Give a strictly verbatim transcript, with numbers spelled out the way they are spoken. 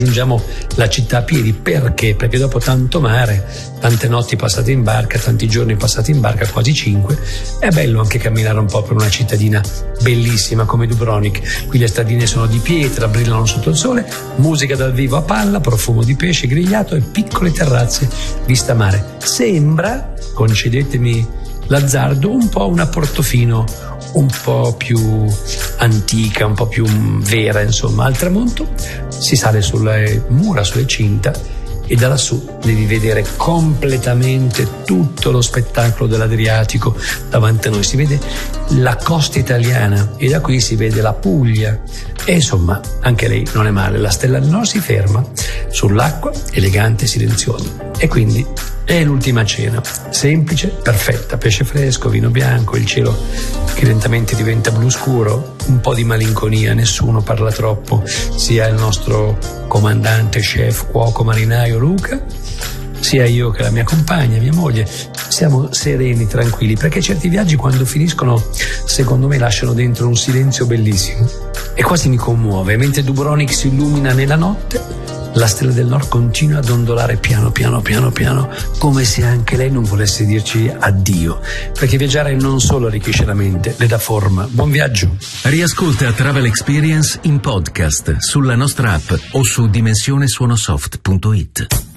raggiungiamo la città a piedi. Perché? Perché dopo tanto mare, tante notti passate in barca, tanti giorni passati in barca, quasi cinque, è bello anche camminare un po' per una cittadina bellissima come Dubrovnik. Qui le stradine sono di pietra, brillano sotto il sole, musica dal vivo a palla, profumo di pesce grigliato e piccole terrazze vista mare. Sembra, concedetemi l'azzardo, un po' una Portofino un po' più antica, un po' più vera, insomma. Al tramonto si sale sulle mura, sulle cinta, e da lassù devi vedere completamente tutto lo spettacolo dell'Adriatico davanti a noi. Si vede la costa italiana e da qui si vede la Puglia, e insomma anche lei non è male. La Stella del Nord si ferma sull'acqua, elegante e silenziosa, e quindi è l'ultima cena, semplice, perfetta, pesce fresco, vino bianco, il cielo che lentamente diventa blu scuro, un po' di malinconia, nessuno parla troppo, sia il nostro comandante, chef, cuoco, marinaio Luca, sia io che la mia compagna, mia moglie. Siamo sereni, tranquilli, perché certi viaggi quando finiscono, secondo me, lasciano dentro un silenzio bellissimo e quasi mi commuove. Mentre Dubrovnik si illumina nella notte, la Stella del Nord continua ad ondolare piano piano piano piano, come se anche lei non volesse dirci addio, perché viaggiare non solo arricchisce la mente, le dà forma. Buon viaggio. Riascolta Travel Experience in podcast sulla nostra app o su dimensionesuonosoft punto it.